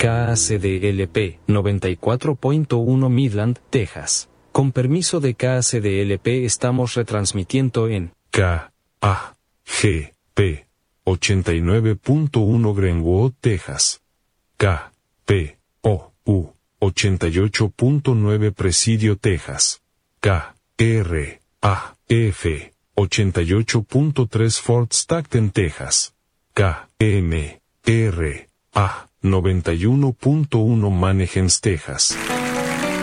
KACDLP 94.1 Midland, Texas. Con permiso de KACDLP estamos retransmitiendo en KAGP 89.1 Greenwood, Texas. KPOU 88.9 Presidio, Texas. KRAF 88.3 Fort Stockton, Texas. KMRA 91.1 Mannheim, Texas.